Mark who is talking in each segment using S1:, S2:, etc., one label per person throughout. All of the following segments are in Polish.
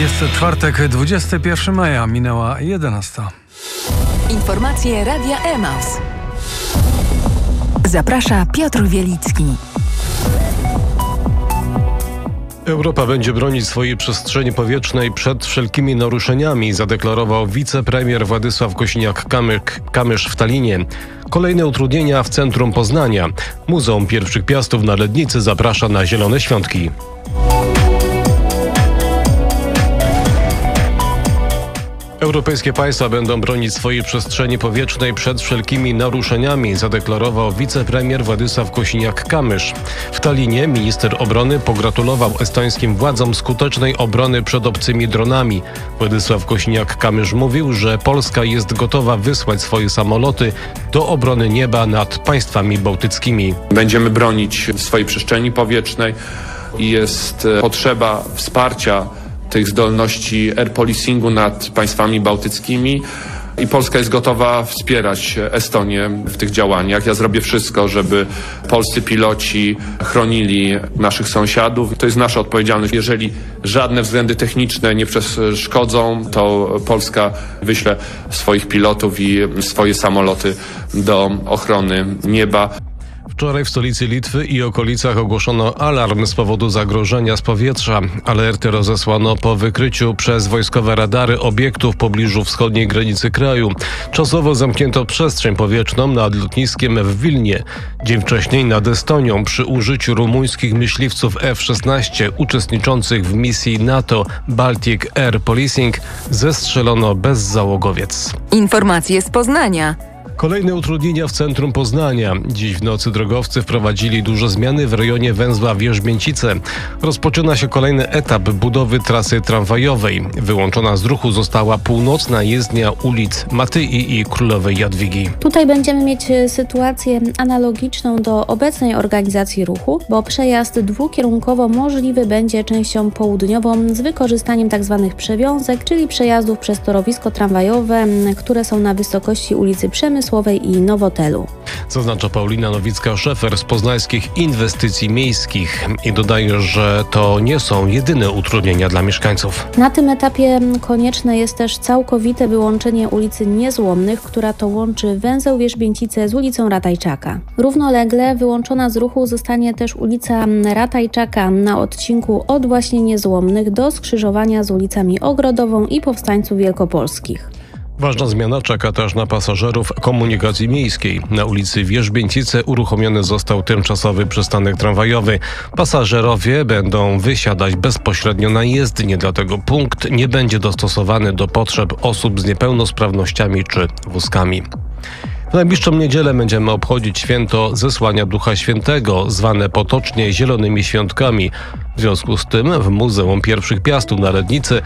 S1: Jest czwartek, 21 maja, minęła 11.
S2: Informacje Radia Emaus. Zaprasza Piotr Wielicki.
S3: Europa będzie bronić swojej przestrzeni powietrznej przed wszelkimi naruszeniami, zadeklarował wicepremier Władysław Kosiniak-Kamysz w Tallinie. Kolejne utrudnienia w centrum Poznania. Muzeum Pierwszych Piastów na Lednicy zaprasza na Zielone Świątki. Europejskie państwa będą bronić swojej przestrzeni powietrznej przed wszelkimi naruszeniami, zadeklarował wicepremier Władysław Kosiniak-Kamysz. W Tallinie minister obrony pogratulował estońskim władzom skutecznej obrony przed obcymi dronami. Władysław Kosiniak-Kamysz mówił, że Polska jest gotowa wysłać swoje samoloty do obrony nieba nad państwami bałtyckimi.
S4: Będziemy bronić swojej przestrzeni powietrznej i jest potrzeba wsparcia tych zdolności air policingu nad państwami bałtyckimi i Polska jest gotowa wspierać Estonię w tych działaniach. Ja zrobię wszystko, żeby polscy piloci chronili naszych sąsiadów. To jest nasza odpowiedzialność. Jeżeli żadne względy techniczne nie przeszkodzą, to Polska wyśle swoich pilotów i swoje samoloty do ochrony nieba.
S3: Wczoraj w stolicy Litwy i okolicach ogłoszono alarm z powodu zagrożenia z powietrza. Alerty rozesłano po wykryciu przez wojskowe radary obiektów w pobliżu wschodniej granicy kraju. Czasowo zamknięto przestrzeń powietrzną nad lotniskiem w Wilnie. Dzień wcześniej nad Estonią przy użyciu rumuńskich myśliwców F-16 uczestniczących w misji NATO Baltic Air Policing zestrzelono bezzałogowiec.
S2: Informacje z Poznania.
S3: Kolejne utrudnienia w centrum Poznania. Dziś w nocy drogowcy wprowadzili duże zmiany w rejonie węzła Wierzbięcice. Rozpoczyna się kolejny etap budowy trasy tramwajowej. Wyłączona z ruchu została północna jezdnia ulic Matyi i Królowej Jadwigi.
S5: Tutaj będziemy mieć sytuację analogiczną do obecnej organizacji ruchu, bo przejazd dwukierunkowo możliwy będzie częścią południową z wykorzystaniem tzw. przewiązek, czyli przejazdów przez torowisko tramwajowe, które są na wysokości ulicy Przemysłowej i Nowotelu.
S3: Zaznacza Paulina Nowicka-Szefer z Poznańskich Inwestycji Miejskich i dodaje, że to nie są jedyne utrudnienia dla mieszkańców.
S5: Na tym etapie konieczne jest też całkowite wyłączenie ulicy Niezłomnych, która to łączy węzeł Wierzbięcice z ulicą Ratajczaka. Równolegle wyłączona z ruchu zostanie też ulica Ratajczaka na odcinku od właśnie Niezłomnych do skrzyżowania z ulicami Ogrodową i Powstańców Wielkopolskich.
S3: Ważna zmiana czeka też na pasażerów komunikacji miejskiej. Na ulicy Wierzbięcice uruchomiony został tymczasowy przystanek tramwajowy. Pasażerowie będą wysiadać bezpośrednio na jezdnię, dlatego punkt nie będzie dostosowany do potrzeb osób z niepełnosprawnościami czy wózkami. W najbliższą niedzielę będziemy obchodzić święto Zesłania Ducha Świętego, zwane potocznie Zielonymi Świątkami. W związku z tym w Muzeum Pierwszych Piastów na Lednicy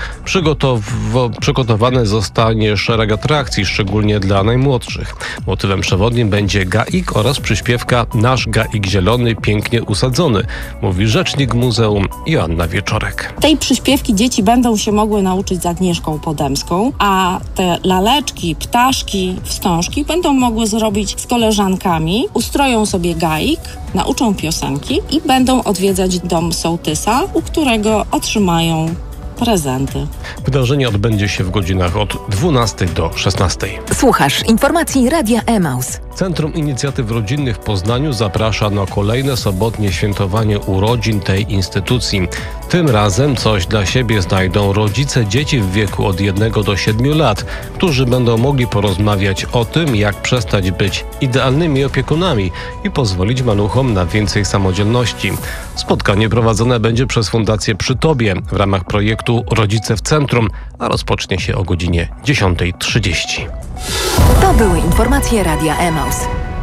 S3: przygotowany zostanie szereg atrakcji, szczególnie dla najmłodszych. Motywem przewodnim będzie gaik oraz przyśpiewka Nasz gaik zielony, pięknie usadzony, mówi rzecznik muzeum Joanna Wieczorek.
S6: Tej przyśpiewki dzieci będą się mogły nauczyć z Agnieszką Podemską, a te laleczki, ptaszki, wstążki będą mogły zrobić z koleżankami, ustroją sobie gaik, nauczą piosenki i będą odwiedzać dom sołtysa, u którego otrzymają prezenty.
S3: Wydarzenie odbędzie się w godzinach od 12 do 16.
S2: Słuchasz informacji Radia Emaus.
S3: Centrum Inicjatyw Rodzinnych w Poznaniu zaprasza na kolejne sobotnie świętowanie urodzin tej instytucji. Tym razem coś dla siebie znajdą rodzice dzieci w wieku od 1 do 7 lat, którzy będą mogli porozmawiać o tym, jak przestać być idealnymi opiekunami i pozwolić maluchom na więcej samodzielności. Spotkanie prowadzone będzie przez Fundację Przy Tobie w ramach projektu Rodzice w Centrum, a rozpocznie się o godzinie 10:30.
S2: To były informacje Radia Emaus.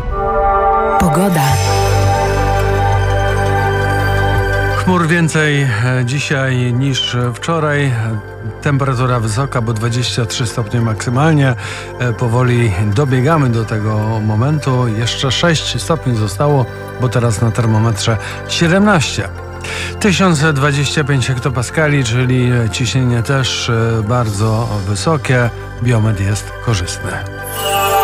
S2: Pogoda.
S1: Chmur więcej dzisiaj niż wczoraj. Temperatura wysoka, bo 23 stopnie maksymalnie. Powoli dobiegamy do tego momentu. Jeszcze 6 stopni zostało, bo teraz na termometrze 17. 1025 hektopaskali, czyli ciśnienie też bardzo wysokie. Biometr jest korzystny.